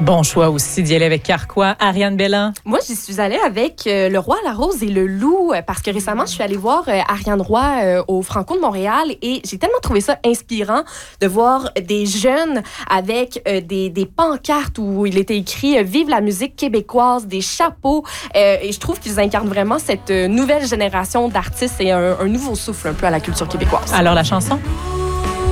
Bon choix aussi d'y aller avec Carquois. Ariane Belland? Moi, j'y suis allée avec Le Roi, la Rose et le Loup parce que récemment, je suis allée voir Ariane Roy au Franco de Montréal et j'ai tellement trouvé ça inspirant de voir des jeunes avec des pancartes où il était écrit « Vive la musique québécoise », des chapeaux. Et je trouve qu'ils incarnent vraiment cette nouvelle génération d'artistes et un nouveau souffle un peu à la culture québécoise. Alors, la chanson?